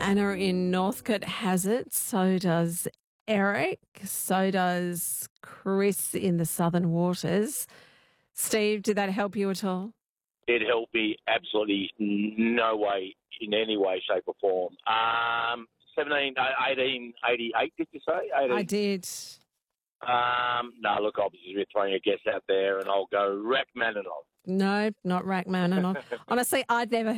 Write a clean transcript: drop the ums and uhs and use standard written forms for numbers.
Anna in Northcote has it. So does Eric. So does Chris in the Southern Waters. Steve, did that help you at all? It helped me absolutely no way, in any way, shape or form. 1888, did you say? 18. I did. No, look, obviously we're throwing a guess out there, and I'll go Rachmaninoff. No, not Rachmaninoff. Honestly, I'd never